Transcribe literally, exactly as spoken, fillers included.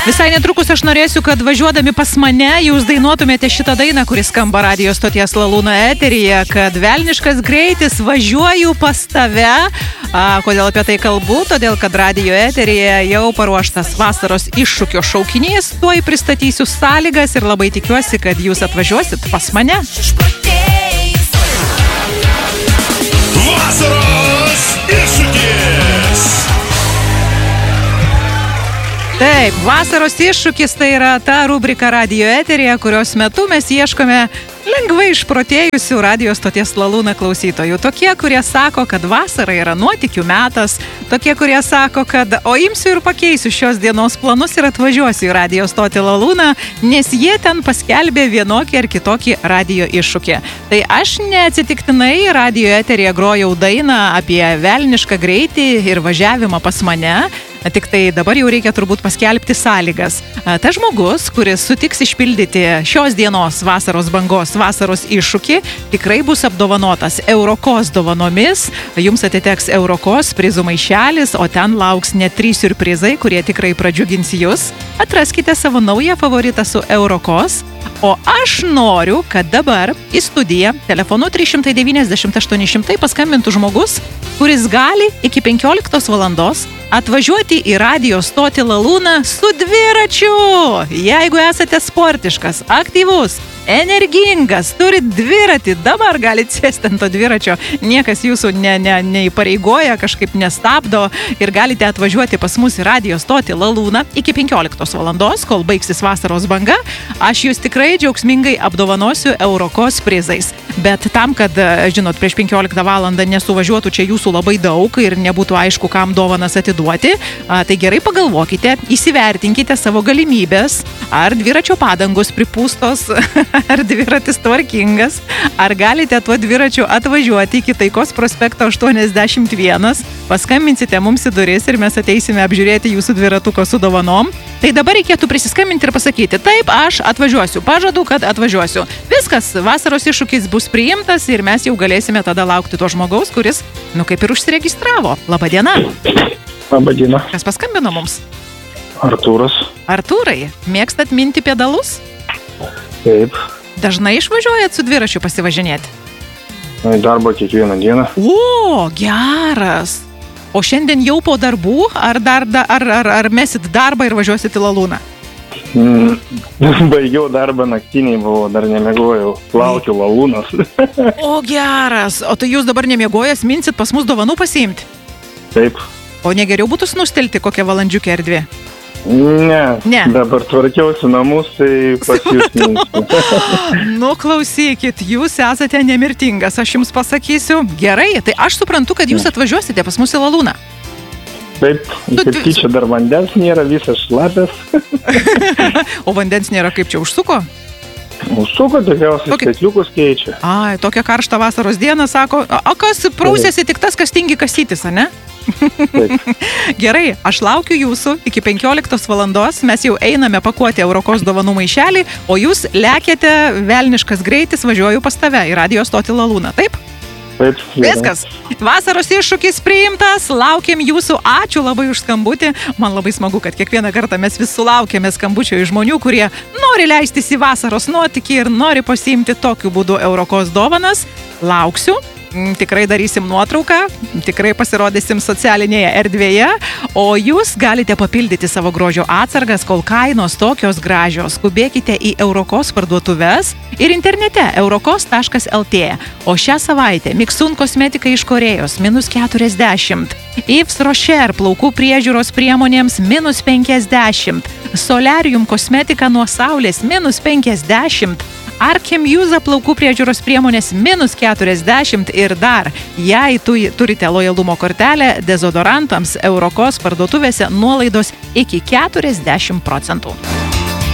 Visai netrukus aš norėsiu, kad važiuodami pas mane jūs dainuotumėte šitą dainą, kuris skamba radio stoties Lalūna eteryje, kad velniškas greitis, važiuoju pas tave. A, kodėl apie tai kalbu? Todėl, kad radio eteryje jau paruoštas vasaros iššūkio šaukinys. Tuoj pristatysiu sąlygas ir labai tikiuosi, kad jūs atvažiuosit pas mane. Vasaros iššūkis! Taip, vasaros iššūkis tai yra ta rubrika radio eterija, kurios metu mes ieškome lengvai išprotėjusių radio stoties Lalūna klausytojų. Tokie, kurie sako, kad vasara yra nuotykių metas, tokie, kurie sako, kad o imsiu ir pakeisiu šios dienos planus ir atvažiuosiu į radio stotį Lalūna, nes jie ten paskelbė vienokį ar kitokį radio iššūkį. Tai aš neatsitiktinai radio eterija grojau dainą apie velnišką greitį ir važiavimą pas mane. Tik tai dabar jau reikia turbūt paskelbti sąlygas. Ta žmogus, kuris sutiks išpildyti šios dienos vasaros bangos vasaros iššūkį, tikrai bus apdovanotas Eurokos dovanomis. Jums atiteks Eurokos prizų maišelis, o ten lauks net trys siurprizai, kurie tikrai pradžiugins jūs. Atraskite savo naują favoritą su Eurokos. O aš noriu, kad dabar į studiją telefonu trys šimtai devyniasdešimt aštuoni šimtai paskambintų žmogus, kuris gali iki penkioliktos valandos atvažiuoti į radio stotį Lalūna su dviračiu. Jeigu esate sportiškas, aktyvus, energingas, turit dviratį, dabar galite sėsti ant to dviračio. Niekas jūsų ne, ne, neįpareigoja, kažkaip nestabdo ir galite atvažiuoti pas mus į radio stotį Lalūna iki penkioliktos valandos, kol baigsis vasaros banga. Aš jūs tikrai džiaugsmingai apdovanosiu Eurokos prizais. Bet tam, kad, žinot, prieš penkioliktą valandą nesuvažiuotų čia jūsų labai daug ir nebūtų aišku, kam dovanas atiduoti, tai gerai pagalvokite, įsivertinkite savo galimybės, ar dviračio padangos pripūstos, ar dviratis tvarkingas, ar galite tuo dviračiu atvažiuoti iki Taikos prospekto aštuoniasdešimt vienas, paskambinsite mums į duris ir mes ateisime apžiūrėti jūsų dviratuko su dovanom. Tai dabar reikėtų prisiskambinti ir pasakyti, taip, aš atvažiuosiu, pažadu, kad atvažiuosiu. Viskas, vasaros iššūkis bus priimtas ir mes jau galėsime tada laukti to žmogaus, kuris, nu kaip ir užsiregistravo. Labadiena. Labadiena. Kas paskambino mums? Artūras. Artūrai, mėgstat minti pedalus? Taip. Dažnai išvažiuojat su dviračiu pasivažinėti? Į darbą kiekvieną dieną. O, geras. O šiandien jau po darbų, ar, dar, ar, ar, ar mesit darbą ir važiuosit į Lalūną? Mm, baigiau darbą naktiniai, buvau, dar nemiegojau, laukiu Lalūnos. O, geras. O tai jūs dabar nemiegojęs minsit pas mus dovanų pasiimti? Taip. O negeriau būtų snustelti kokią valandžiukę ar dvi? Ne, ne. Dabar tvarkiausi namus, tai pas jūs minsiu. Nu, klausykit, jūs esate nemirtingas, aš jums pasakysiu. Gerai, tai aš suprantu, kad jūs atvažiuosite pas mus į Lalūną. Taip, kaip tyčia dar vandens nėra, visas šlapės. O vandens nėra, kaip čia užsuko? Užsuko, tikriausiai Tokia... stekliukus keičia. Ai, tokia karšta vasaros diena, sako, o kas prausėsi tik tas, kas tingi kasytis, ane? Gerai, aš laukiu jūsų iki penkioliktos valandos, mes jau einame pakuoti Eurokos dovanų maišelį, o jūs lekiate velniškas greitis, važiuoju pas tave į radio stotį Lalūna, taip? Taip. Viskas. Vasaros iššūkis priimtas, laukiam jūsų, ačiū labai už skambutį. Man labai smagu, kad kiekvieną kartą mes vis sulaukėme skambučio iš žmonių, kurie nori leistis į vasaros nuotykį ir nori pasiimti tokiu būdu Eurokos dovanas. Lauksiu. Tikrai darysim nuotrauką, tikrai pasirodysim socialinėje erdvėje, o jūs galite papildyti savo grožio atsargas, kol kainos tokios gražios. Skubėkite į Eurokos parduotuves ir internete eurokos taškas lt. O šią savaitę Miksun kosmetika iš Korėjos minus keturiasdešimt, Yves Rocher plaukų priežiūros priemonėms minus penkiasdešimt, Solarium kosmetika nuo saulės minus penkiasdešimt, Arkem Juza plaukų priežiūros priemonės minus keturiasdešimt ir dar, jei tu turite lojalumo kortelę, dezodorantams Eurokos parduotuvėse nuolaidos iki keturiasdešimt procentų.